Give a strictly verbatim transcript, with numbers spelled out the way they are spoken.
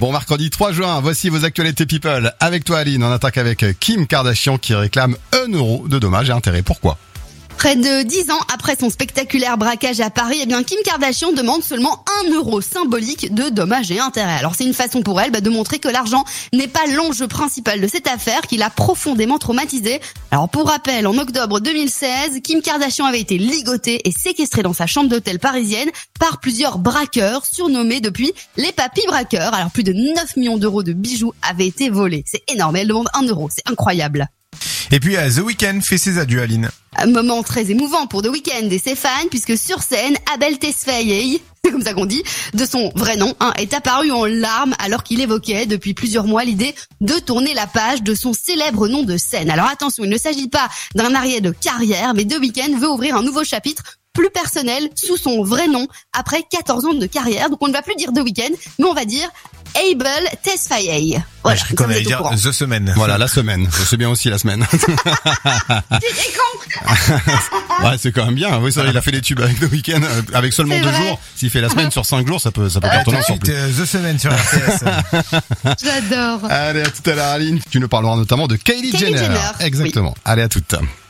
Bon mercredi trois juin, voici vos actualités people. Avec toi Aline, on attaque avec Kim Kardashian qui réclame un euro de dommages et intérêts. Pourquoi ? Près de dix ans après son spectaculaire braquage à Paris, eh bien Kim Kardashian demande seulement un euro symbolique de dommages et intérêts. Alors c'est une façon pour elle bah, de montrer que l'argent n'est pas l'enjeu principal de cette affaire, qui l'a profondément traumatisée. Alors pour rappel, en octobre deux mille seize, Kim Kardashian avait été ligotée et séquestrée dans sa chambre d'hôtel parisienne par plusieurs braqueurs, surnommés depuis les papis braqueurs. Alors plus de neuf millions d'euros de bijoux avaient été volés. C'est énorme, elle demande un euro, c'est incroyable. Et puis euh, The Weeknd fait ses adieux, Aline. Un moment très émouvant pour The Weeknd et ses fans, puisque sur scène, Abel Tesfaye, c'est comme ça qu'on dit, de son vrai nom, hein, est apparu en larmes alors qu'il évoquait depuis plusieurs mois l'idée de tourner la page de son célèbre nom de scène. Alors attention, il ne s'agit pas d'un arrêt de carrière, mais The Weeknd veut ouvrir un nouveau chapitre plus personnel sous son vrai nom après quatorze ans de carrière. Donc on ne va plus dire The Weeknd, mais on va dire Abel Tesfaye. Voilà, je crois qu'on allait dire The Semaine. Voilà, la semaine. Je sais bien aussi la semaine. C'est con. Ouais, c'est quand même bien. Oui, ça, il a fait des tubes avec The Weeknd, avec seulement C'est deux vrai. jours. S'il fait la semaine sur cinq jours, ça peut, ça peut Ah, cartonner tout de sur suite, plus. euh, The Semaine sur R T S. J'adore. Allez, à tout à l'heure, Aline. Tu nous parleras notamment de Kylie, Kylie Jenner. Jenner, Exactement. Allez, à toute.